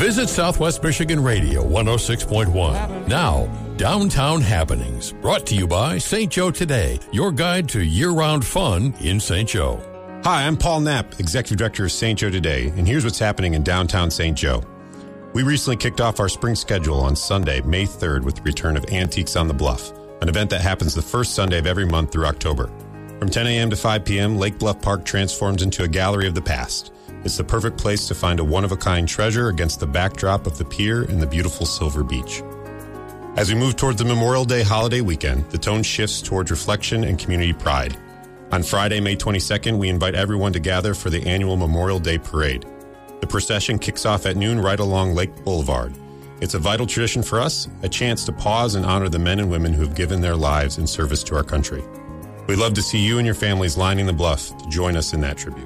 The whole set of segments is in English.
Visit Southwest Michigan Radio 106.1. Now, Downtown Happenings, brought to you by St. Joe Today, your guide to year-round fun in St. Joe. Hi, I'm Paul Knapp, Executive Director of St. Joe Today, and here's what's happening in downtown St. Joe. We recently kicked off our spring schedule on Sunday, May 3rd, with the return of Antiques on the Bluff, an event that happens the first Sunday of every month through October. From 10 a.m. to 5 p.m., Lake Bluff Park transforms into a gallery of the past. It's the perfect place to find a one-of-a-kind treasure against the backdrop of the pier and the beautiful Silver Beach. As we move towards the Memorial Day holiday weekend, the tone shifts towards reflection and community pride. On Friday, May 22nd, we invite everyone to gather for the annual Memorial Day Parade. The procession kicks off at noon right along Lake Boulevard. It's a vital tradition for us, a chance to pause and honor the men and women who have given their lives in service to our country. We'd love to see you and your families lining the bluff to join us in that tribute.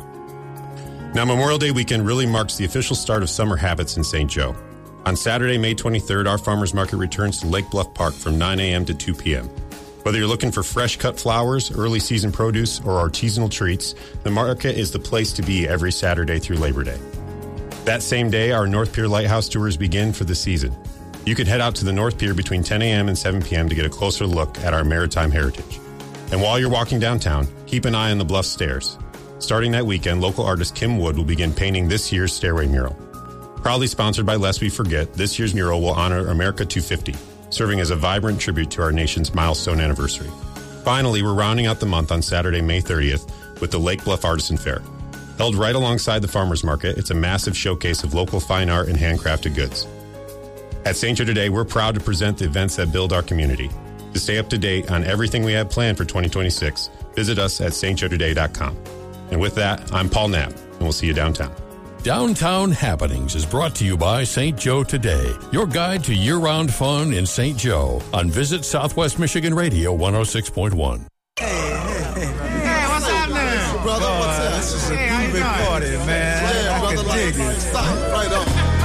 Now, Memorial Day weekend really marks the official start of summer habits in St. Joe. On Saturday, May 23rd, our farmers market returns to Lake Bluff Park from 9 a.m. to 2 p.m. Whether you're looking for fresh cut flowers, early season produce, or artisanal treats, the market is the place to be every Saturday through Labor Day. That same day, our North Pier Lighthouse tours begin for the season. You can head out to the North Pier between 10 a.m. and 7 p.m. to get a closer look at our maritime heritage. And while you're walking downtown, keep an eye on the Bluff Stairs. Starting that weekend, local artist Kim Wood will begin painting this year's stairway mural. Proudly sponsored by Lest We Forget, this year's mural will honor America 250, serving as a vibrant tribute to our nation's milestone anniversary. Finally, we're rounding out the month on Saturday, May 30th, with the Lake Bluff Artisan Fair. Held right alongside the farmers market, it's a massive showcase of local fine art and handcrafted goods. At St. Joe Today, we're proud to present the events that build our community. To stay up to date on everything we have planned for 2026, visit us at stjoetoday.com. And with that, I'm Paul Knapp, and we'll see you downtown. Downtown Happenings is brought to you by St. Joe Today, your guide to year-round fun in St. Joe on Visit Southwest Michigan Radio 106.1. Hey, what's happening? Brother, what's up? This is a groovy party, man. Yeah, brother, I can dig it. Stop right on.